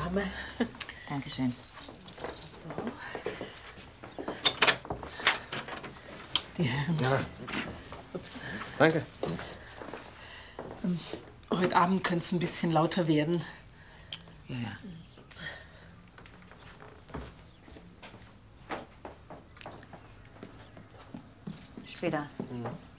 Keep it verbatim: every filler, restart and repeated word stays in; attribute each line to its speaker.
Speaker 1: Dame.
Speaker 2: Dankeschön.
Speaker 1: So. Die Herren.
Speaker 3: Ja.
Speaker 1: Ups.
Speaker 3: Danke.
Speaker 1: Ähm, heute Abend könnte es ein bisschen lauter werden.
Speaker 2: Ja, ja. Später.
Speaker 3: Mhm.